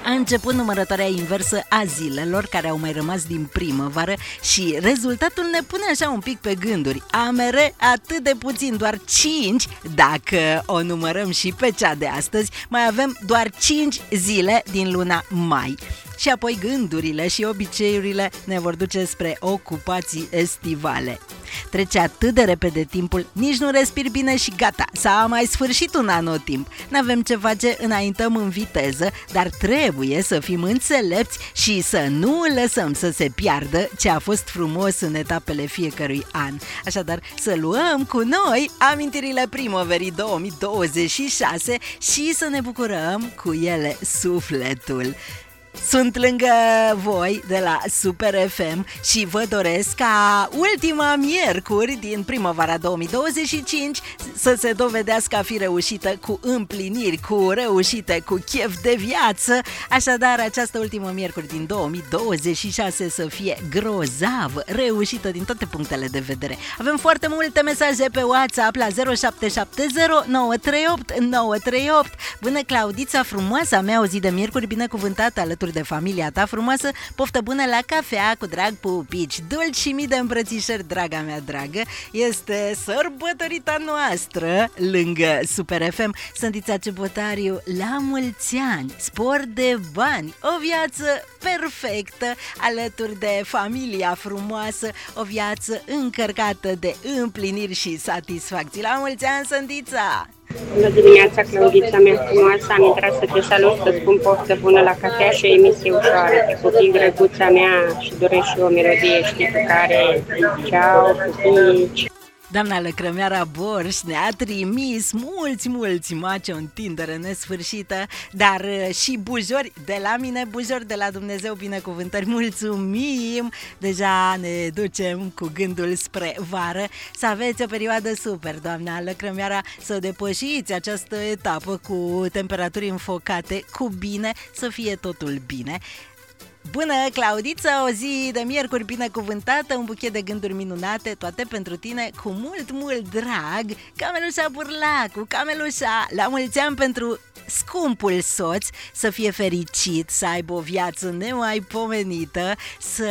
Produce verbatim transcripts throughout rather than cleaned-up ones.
A început numărătoarea inversă a zilelor care au mai rămas din primăvară și rezultatul ne pune așa un pic pe gânduri. Amere atât de puțin, doar cinci, dacă o numărăm și pe cea de astăzi, mai avem doar cinci zile din luna mai. Și apoi gândurile și obiceiurile ne vor duce spre ocupații estivale. Trece atât de repede timpul, nici nu respiri bine și gata, s-a mai sfârșit un anotimp. N-avem ce face, înaintăm în viteză, dar trebuie să fim înțelepți și să nu lăsăm să se piardă ce a fost frumos în etapele fiecărui an. Așadar, să luăm cu noi amintirile primăverii două mii douăzeci și șase și să ne bucurăm cu ele sufletul. Sunt lângă voi de la Super F M și vă doresc ca ultima miercuri din primăvara două mii douăzeci și cinci să se dovedească a fi reușită cu împliniri, cu reușite, cu chef de viață. Așadar, această ultimă miercuri din două mii douăzeci și șase să fie grozavă, reușită din toate punctele de vedere. Avem foarte multe mesaje pe WhatsApp la zero șapte șapte zero nouă trei opt nouă trei opt. Bună, Claudița frumoasă, mea, o zi de miercuri binecuvântată alături de familia ta frumoasă, poftă bună la cafea cu drag pupici, dulci și mii de îmbrățișări, draga mea dragă. Este sărbătorita noastră lângă Super F M. Sândița Ciobotariu, la mulți ani, spor de bani, o viață perfectă alături de familia frumoasă, o viață încărcată de împliniri și satisfacții. La mulți ani, Sândița! Bună dimineața, Claudița mea frumoasă, am intrat să te salut, să spun poftă bună la cafea și o emisie ușoară. Te pupi, drăguța mea, și doresc și o melodie, știi pe care. Ceau, pupici! Doamna Lăcrămeara Borș ne-a trimis mulți, mulți maci, o întindere nesfârșită, dar și bujori de la mine, bujori de la Dumnezeu, binecuvântări, mulțumim! Deja ne ducem cu gândul spre vară, să aveți o perioadă super, doamna Lăcrămeara, să depășiți această etapă cu temperaturi înfocate, cu bine, să fie totul bine. Bună, Claudița, o zi de miercuri binecuvântată, un buchet de gânduri minunate, toate pentru tine, cu mult, mult drag, Camelușa Burlacu, Camelușa, la mulți ani pentru scumpul soț, să fie fericit, să aibă o viață nemaipomenită, să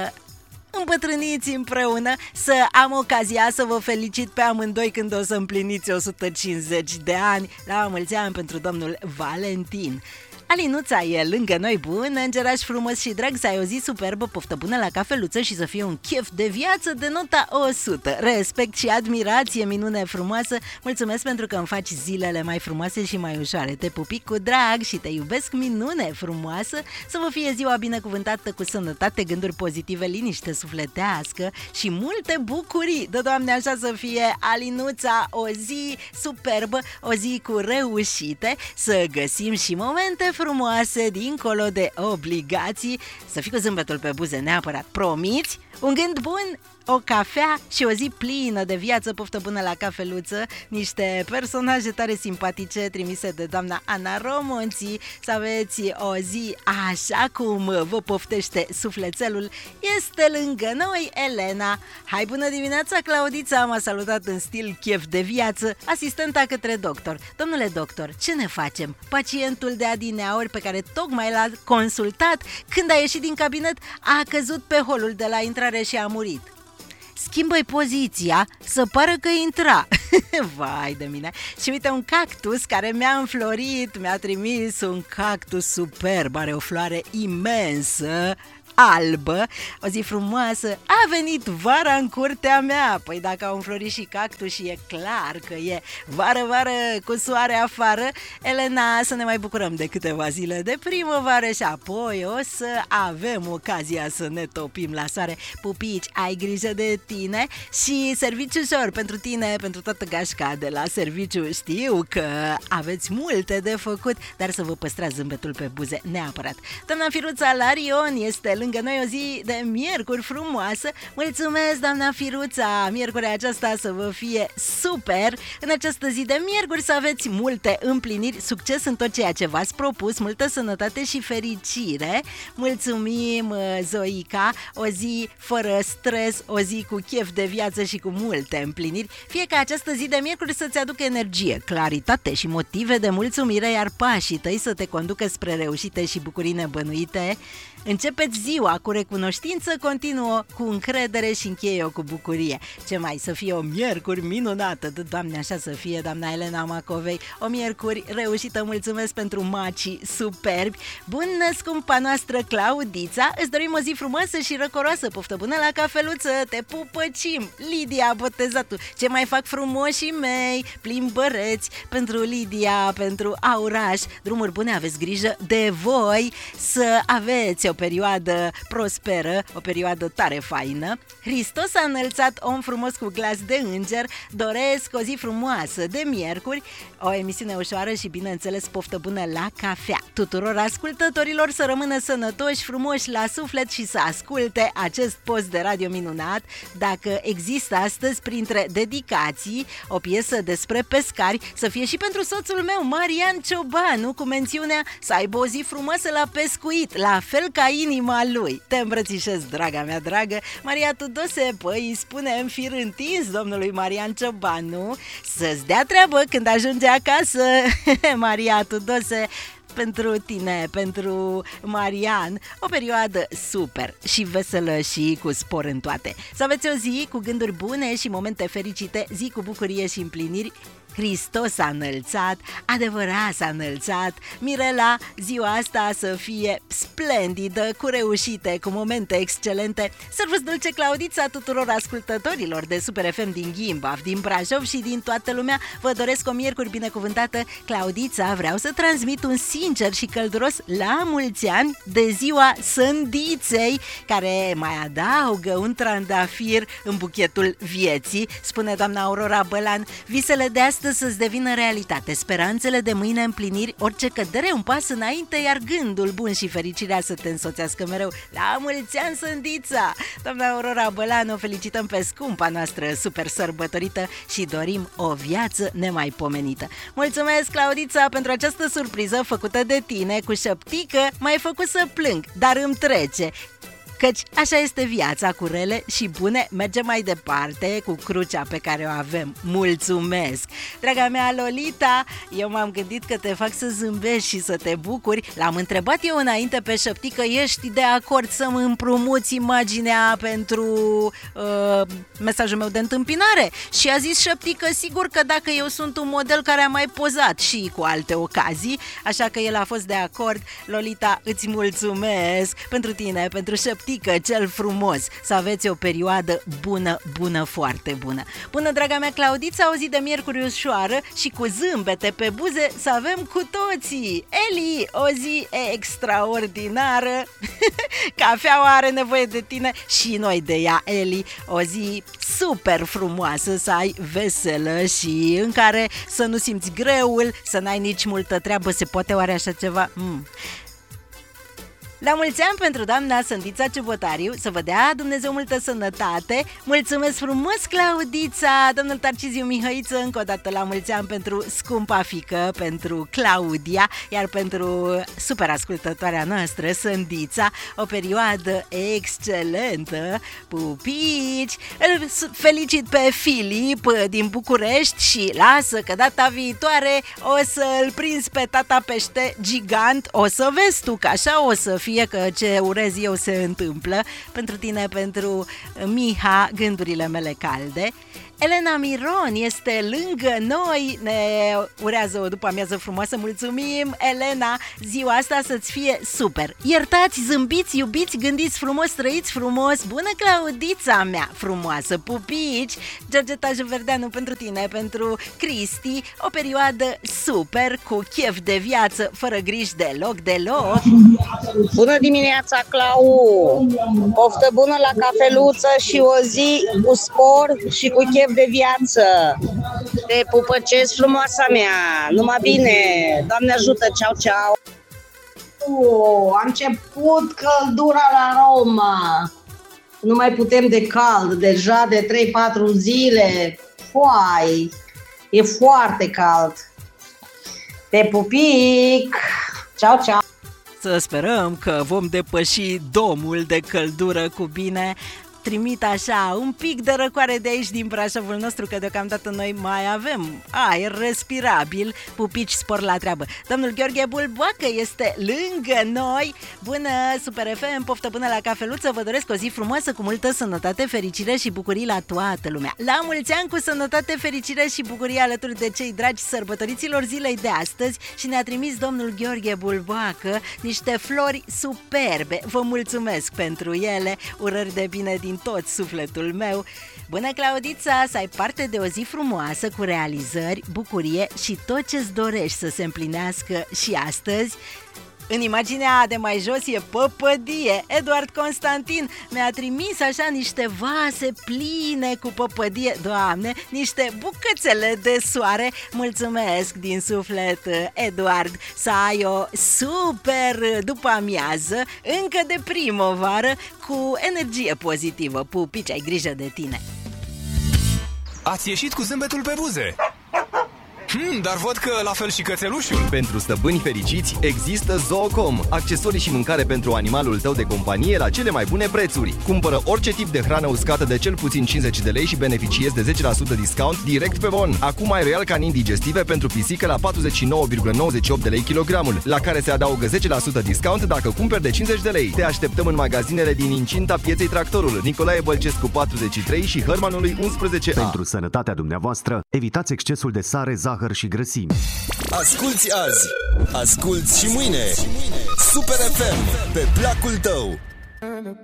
îmbătrâniți împreună, să am ocazia să vă felicit pe amândoi când o să împliniți o sută cincizeci de ani, la mulți ani pentru domnul Valentin. Alinuța e lângă noi, bun, îngeraș frumos și drag, să ai o zi superbă, poftă bună la cafeluță și să fie un chef de viață de nota o sută. Respect și admirație, minune frumoasă, mulțumesc pentru că îmi faci zilele mai frumoase și mai ușoare. Te pupic cu drag și te iubesc, minune frumoasă, să vă fie ziua binecuvântată cu sănătate, gânduri pozitive, liniște sufletească și multe bucurii. Dă, Doamne, așa să fie, Alinuța, o zi superbă, o zi cu reușite, să găsim și momente frumoase dincolo de obligații, să fii cu zâmbetul pe buze neapărat, promiți? Un gând bun, o cafea și o zi plină de viață, poftă bună la cafeluță, niște personaje tare simpatice trimise de doamna Ana Romonții, să aveți o zi așa cum vă poftește sufletelul. Este lângă noi Elena. Hai, bună dimineața, Claudița, m-a salutat în stil chef de viață, asistenta către doctor. Domnule doctor, ce ne facem? Pacientul de adineauri pe care tocmai l-a consultat, când a ieșit din cabinet, a căzut pe holul de la intrare și a murit. Schimbă-i poziția să pară că intra. Vai de mine. Și uite, un cactus care mi-a înflorit, mi-a trimis un cactus superb, are o floare imensă, albă, o zi frumoasă, a venit vara în curtea mea. Păi dacă au înflorit și cactus, e clar că e vară, vară cu soare afară. Elena, să ne mai bucurăm de câteva zile de primăvară și apoi o să avem ocazia să ne topim la soare. Pupici, ai grijă de tine și serviciu ușor pentru tine, pentru toată gașca de la serviciu. Știu că aveți multe de făcut, dar să vă păstrați zâmbetul pe buze neapărat. Doamna Firuța Larion este lângă lângă noi o zi de miercuri frumoasă. Mulțumesc, doamna Firuța! Miercurea aceasta să vă fie super! În această zi de miercuri să aveți multe împliniri, succes în tot ceea ce v-ați propus, multă sănătate și fericire. Mulțumim, Zoica! O zi fără stres, o zi cu chef de viață și cu multe împliniri. Fie ca această zi de miercuri să-ți aducă energie, claritate și motive de mulțumire, iar pașii tăi să te conducă spre reușite și bucurii nebănuite. Începeți ziua cu recunoștință, continuă cu încredere și încheie-o cu bucurie. Ce mai, să fie o miercuri minunată, Doamne, așa să fie, doamna Elena Macovei. O miercuri reușită, mulțumesc pentru macii superbi. Bună, scumpa noastră Claudița, îți dorim o zi frumoasă și răcoroasă, poftă bună la cafeluță, te pupăcim. Lidia, botezatul, ce mai fac frumoșii mei, plimbăreți pentru Lidia, pentru Auraș, drumuri bune, aveți grijă de voi, să aveți o perioadă prosperă, o perioadă tare faină. Hristos a înălțat, om frumos cu glas de înger, doresc o zi frumoasă de miercuri, o emisiune ușoară și bineînțeles poftă bună la cafea. Tuturor ascultătorilor să rămână sănătoși, frumoși la suflet și să asculte acest post de radio minunat. Dacă există astăzi printre dedicații o piesă despre pescari, să fie și pentru soțul meu, Marian Ciobanu, cu mențiunea să aibă o zi frumoasă la pescuit, la fel ca inima lui. Te îmbrățișez, draga mea dragă. Maria Tudose, păi îi spune în fir întins domnului Marian Ciobanu să-ți dea treabă când ajunge acasă. Maria Tudose, pentru tine, pentru Marian, o perioadă super și veselă și cu spor în toate. Să aveți o zi cu gânduri bune și momente fericite, zi cu bucurie și împliniri. Hristos s-a înălțat, adevărat s-a înălțat. Mirela, ziua asta să fie splendidă, cu reușite, cu momente excelente. Servus dulce Claudița tuturor ascultătorilor de Super F M din Ghimbaf, din Brașov și din toată lumea. Vă doresc o miercuri binecuvântată. Claudița, vreau să transmit un sincer și călduros la mulți ani de ziua Sândiței, care mai adaugă un trandafir în buchetul vieții, spune doamna Aurora Bălan. Visele de astăzi să-ți devină realitate, speranțele de mâine împliniri, orice cădere un pas înainte, iar gândul bun și fericirea să te însoțească mereu. La mulți ani, Sândița! Doamna Aurora Bălan, o felicităm pe scumpa noastră super sărbătorită și dorim o viață nemaipomenită. Mulțumesc, Claudița, pentru această surpriză făcută de tine cu șăptică, m-ai făcut să plâng, dar îmi trece. Căci așa este viața, cu rele și bune, mergem mai departe cu crucea pe care o avem. Mulțumesc! Draga mea Lolita, eu m-am gândit că te fac să zâmbești și să te bucuri. L-am întrebat eu înainte pe Șăptică, ești de acord să-mi împrumuți imaginea pentru uh, mesajul meu de întâmpinare? Și a zis Șăptică, sigur că dacă eu sunt un model care a mai pozat și cu alte ocazii, așa că el a fost de acord. Lolita, îți mulțumesc pentru tine, pentru Șăptică, cel frumos, să aveți o perioadă bună, bună, foarte bună. Bună, draga mea Claudița, o zi de miercuri ușoară și cu zâmbete pe buze să avem cu toții. Eli, o zi extraordinară. Cafeaua are nevoie de tine și noi de ea, Eli. O zi super frumoasă, să ai, veselă și în care să nu simți greul, să n-ai nici multă treabă. Se poate oare așa ceva? Mm. La mulți ani pentru doamna Sândița Ciubotariu, să vă dea Dumnezeu multă sănătate. Mulțumesc frumos, Claudița! Domnul Tarciziu Mihăiță, încă o dată la mulți ani pentru scumpa fică, pentru Claudia, iar pentru super ascultătoarea noastră, Sândița, o perioadă excelentă. Pupici! Îl felicit pe Filip din București și lasă că data viitoare o să-l prinzi pe tata pește gigant. O să vezi tu că așa o să fie, că ce urez eu se întâmplă. Pentru tine, pentru Miha, gândurile mele calde. Elena Miron este lângă noi, ne urează o după amiază frumoasă. Mulțumim, Elena, ziua asta să-ți fie super. Iertați, zâmbiți, iubiți, gândiți frumos, trăiți frumos. Bună, Claudița mea frumoasă, pupici. Georgeta Juverdeanu pentru tine, pentru Cristi, o perioadă super, cu chef de viață, fără griji deloc, deloc. Bună dimineața, Clau! Poftă bună la cafeluță și o zi cu spor și cu chef de viață. Te pupăcesc, frumoasa mea. Numai bine. Doamne ajută, ceau, ceau. a început căldura la Roma. Nu mai putem de cald, deja de trei patru zile. Foai, e foarte cald. Te pupic! Ceau, ceau! Să sperăm că vom depăși domul de căldură cu bine. Trimit așa un pic de răcoare de aici din Brașovul nostru, că deocamdată noi mai avem aer respirabil. Pupici, spor la treabă. Domnul Gheorghe Bulboacă este lângă noi. Bună, Super F M, poftă bună la cafeluță. Vă doresc o zi frumoasă, cu multă sănătate, fericire și bucurii la toată lumea. La mulți ani, cu sănătate, fericire și bucurie alături de cei dragi sărbătoriților zilei de astăzi. Și ne-a trimis domnul Gheorghe Bulboacă niște flori superbe. Vă mulțumesc pentru ele. Urări de bine din tot sufletul meu. Bună, Claudița, să ai parte de o zi frumoasă, cu realizări, bucurie și tot ce-ți dorești să se împlinească și astăzi. În imaginea de mai jos e păpădie. Eduard Constantin mi-a trimis așa niște vase pline cu păpădie. Doamne, niște bucățele de soare. Mulțumesc din suflet, Eduard. Să ai o super după amiază, încă de primăvară, cu energie pozitivă. Pupici, ai grijă de tine. Ați ieșit cu zâmbetul pe buze. Hmm, dar văd că la fel și cățelușul. Pentru stăpâni fericiți există Zoocom, accesorii și mâncare pentru animalul tău de companie la cele mai bune prețuri. Cumpără orice tip de hrană uscată de cel puțin cincizeci de lei și beneficiezi de zece la sută discount direct pe bon. Acum ai Royal Canin digestive pentru pisică la patruzeci și nouă virgulă nouăzeci și opt de lei kilogramul, la care se adaugă zece la sută discount dacă cumperi de cincizeci de lei. Te așteptăm în magazinele din incinta Pieței Tractorul, Nicolae Bălcescu patruzeci și trei și Hărmanului unsprezece A. Pentru sănătatea dumneavoastră, evitați excesul de sare, zahăr și grăsimi. Asculți azi, asculți și mâine. Super F M, pe placul tău.